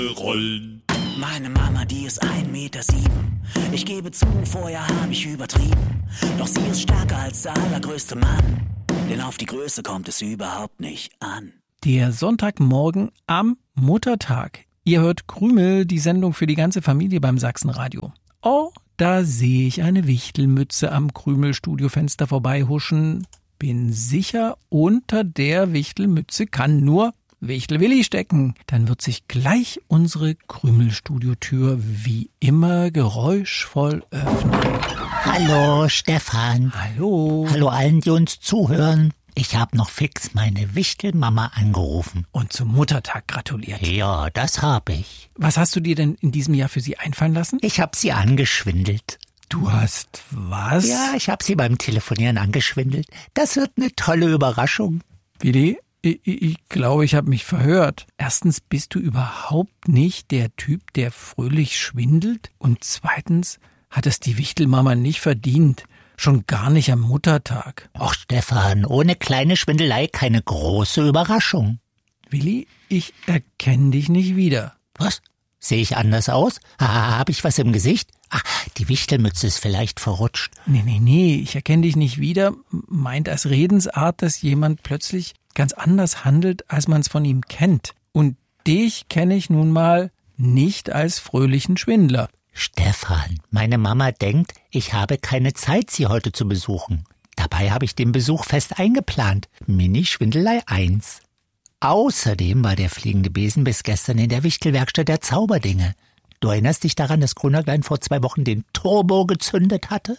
rollen. Meine Mama, die ist 1,7 Meter. Ich gebe zu, vorher habe ich übertrieben. Doch sie ist stärker als der allergrößte Mann. Denn auf die Größe kommt es überhaupt nicht an. Der Sonntagmorgen am Muttertag. Ihr hört Krümel, die Sendung für die ganze Familie beim Sachsenradio. Oh, da sehe ich eine Wichtelmütze am Krümel-Studiofenster vorbeihuschen. Bin sicher, unter der Wichtelmütze kann nur Wichtel-Willi stecken. Dann wird sich gleich unsere Krümel-Studiotür wie immer geräuschvoll öffnen. Hallo, Stefan. Hallo. Hallo allen, die uns zuhören. Ich habe noch fix meine Wichtelmama angerufen. Und zum Muttertag gratuliert. Ja, das habe ich. Was hast du dir denn in diesem Jahr für sie einfallen lassen? Ich habe sie angeschwindelt. Du hast was? Ja, ich habe sie beim Telefonieren angeschwindelt. Das wird eine tolle Überraschung. Willi, ich glaube, ich habe mich verhört. Erstens bist du überhaupt nicht der Typ, der fröhlich schwindelt. Und zweitens hat es die Wichtelmama nicht verdient. Schon gar nicht am Muttertag. Ach, Stefan, ohne kleine Schwindelei keine große Überraschung. Willi, ich erkenne dich nicht wieder. Was? Sehe ich anders aus? Habe ich was im Gesicht? Ach, die Wichtelmütze ist vielleicht verrutscht. Nee, ich erkenne dich nicht wieder. Meint als Redensart, dass jemand plötzlich ganz anders handelt, als man es von ihm kennt. Und dich kenne ich nun mal nicht als fröhlichen Schwindler. Stefan, meine Mama denkt, ich habe keine Zeit, sie heute zu besuchen. Dabei habe ich den Besuch fest eingeplant. Mini-Schwindelei 1. Außerdem war der fliegende Besen bis gestern in der Wichtelwerkstatt der Zauberdinge. Du erinnerst dich daran, dass Grünerglein vor 2 Wochen den Turbo gezündet hatte?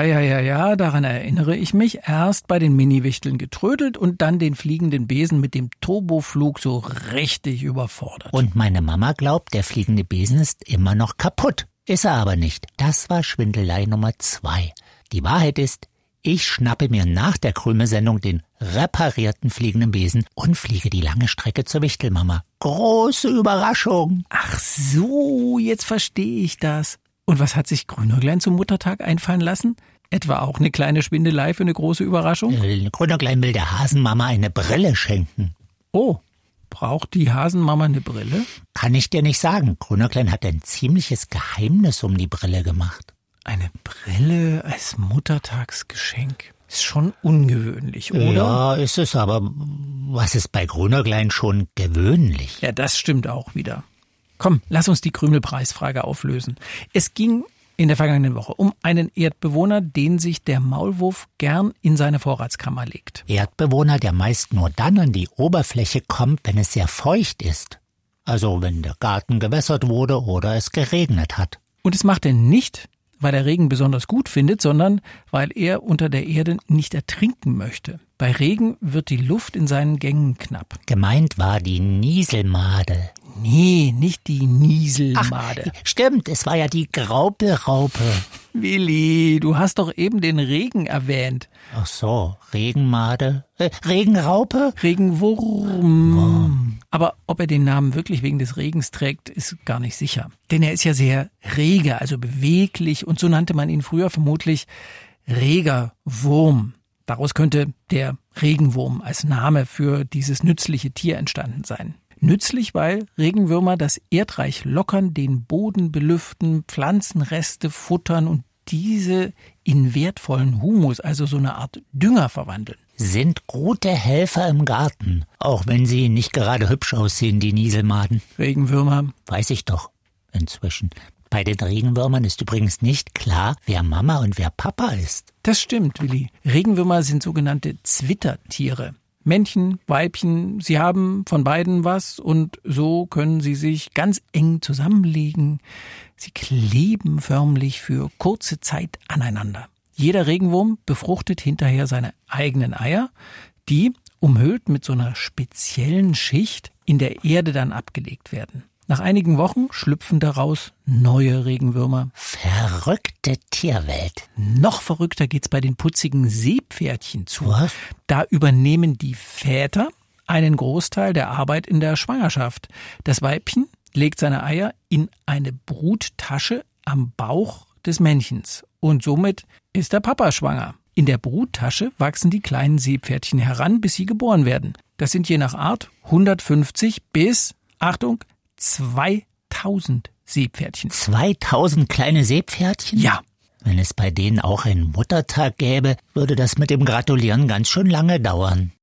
Ja, daran erinnere ich mich. Erst bei den Mini-Wichteln getrödelt und dann den fliegenden Besen mit dem Turboflug so richtig überfordert. Und meine Mama glaubt, der fliegende Besen ist immer noch kaputt. Ist er aber nicht. Das war Schwindelei Nummer 2. Die Wahrheit ist, ich schnappe mir nach der Krümelsendung den reparierten fliegenden Besen und fliege die lange Strecke zur Wichtelmama. Große Überraschung. Ach so, jetzt verstehe ich das. Und was hat sich Grünerglein zum Muttertag einfallen lassen? Etwa auch eine kleine Schwindelei für eine große Überraschung? Grünerglein will der Hasenmama eine Brille schenken. Oh, braucht die Hasenmama eine Brille? Kann ich dir nicht sagen. Grünerglein hat ein ziemliches Geheimnis um die Brille gemacht. Eine Brille als Muttertagsgeschenk ist schon ungewöhnlich, oder? Ja, ist es, aber was ist bei Grünerglein schon gewöhnlich? Ja, das stimmt auch wieder. Komm, lass uns die Krümelpreisfrage auflösen. Es ging in der vergangenen Woche um einen Erdbewohner, den sich der Maulwurf gern in seine Vorratskammer legt. Erdbewohner, der meist nur dann an die Oberfläche kommt, wenn es sehr feucht ist. Also wenn der Garten gewässert wurde oder es geregnet hat. Und es macht er nicht, weil er Regen besonders gut findet, sondern weil er unter der Erde nicht ertrinken möchte. Bei Regen wird die Luft in seinen Gängen knapp. Gemeint war die Nieselmadel. Nee, nicht die Nieselmade. Ach, stimmt, es war ja die Graupelraupe. Willi, du hast doch eben den Regen erwähnt. Ach so, Regenmade, Regenraupe? Regenwurm. Aber ob er den Namen wirklich wegen des Regens trägt, ist gar nicht sicher. Denn er ist ja sehr rege, also beweglich, und so nannte man ihn früher vermutlich reger Wurm. Daraus könnte der Regenwurm als Name für dieses nützliche Tier entstanden sein. Nützlich, weil Regenwürmer das Erdreich lockern, den Boden belüften, Pflanzenreste futtern und diese in wertvollen Humus, also so eine Art Dünger, verwandeln. Sind gute Helfer im Garten, auch wenn sie nicht gerade hübsch aussehen, die Nieselmaden. Regenwürmer? Weiß ich doch, inzwischen. Bei den Regenwürmern ist übrigens nicht klar, wer Mama und wer Papa ist. Das stimmt, Willi. Regenwürmer sind sogenannte Zwittertiere. Männchen, Weibchen, sie haben von beiden was und so können sie sich ganz eng zusammenlegen. Sie kleben förmlich für kurze Zeit aneinander. Jeder Regenwurm befruchtet hinterher seine eigenen Eier, die, umhüllt mit so einer speziellen Schicht, in der Erde dann abgelegt werden. Nach einigen Wochen schlüpfen daraus neue Regenwürmer. Verrückte Tierwelt. Noch verrückter geht's bei den putzigen Seepferdchen zu. Was? Da übernehmen die Väter einen Großteil der Arbeit in der Schwangerschaft. Das Weibchen legt seine Eier in eine Bruttasche am Bauch des Männchens. Und somit ist der Papa schwanger. In der Bruttasche wachsen die kleinen Seepferdchen heran, bis sie geboren werden. Das sind je nach Art 150 bis, Achtung, 2 2000 Seepferdchen. 2000 kleine Seepferdchen? Ja. Wenn es bei denen auch einen Muttertag gäbe, würde das mit dem Gratulieren ganz schön lange dauern.